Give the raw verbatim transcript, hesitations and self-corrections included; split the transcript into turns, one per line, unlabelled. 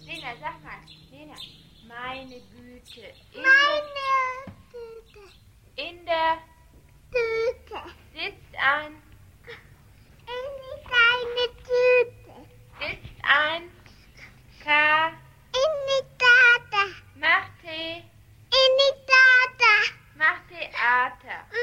Lena, sag mal. Lena, meine Güte. In
Meine Tüte.
Der, in der
Tüte.
sitzt ein.
In deine Tüte.
Sitzt ein. K.
In die Tata.
Macht Tee.
In die Tata.
Macht Theater.